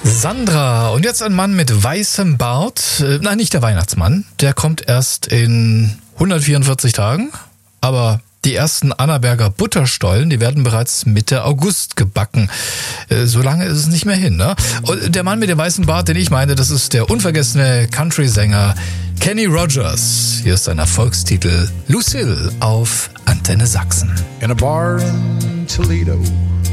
Sandra. Und jetzt ein Mann mit weißem Bart. Nein, nicht der Weihnachtsmann. Der kommt erst in 144 Tagen. Aber die ersten Annaberger Butterstollen, die werden bereits Mitte August gebacken. So lange ist es nicht mehr hin, ne? Und der Mann mit dem weißen Bart, den ich meine, das ist der unvergessene Country-Sänger Kenny Rogers. Hier ist sein Erfolgstitel Lucille auf Antenne Sachsen. In a bar in Toledo